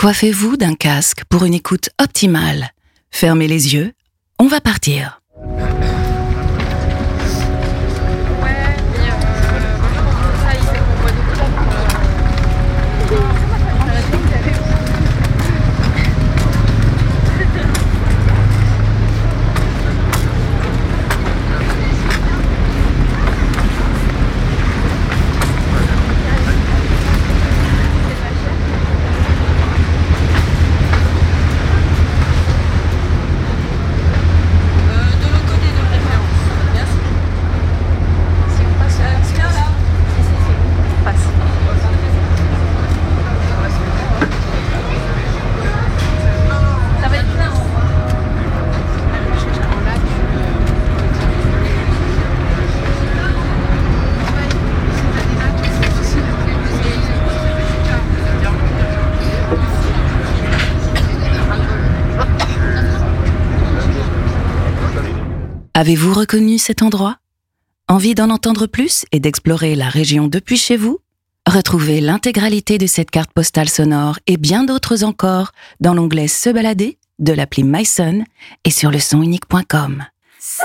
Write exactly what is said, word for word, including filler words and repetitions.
Coiffez-vous d'un casque pour une écoute optimale. Fermez les yeux, on va partir. Avez-vous reconnu cet endroit? Envie d'en entendre plus et d'explorer la région depuis chez vous? Retrouvez l'intégralité de cette carte postale sonore et bien d'autres encore dans l'onglet Se balader de l'appli myson et sur le son unique point com.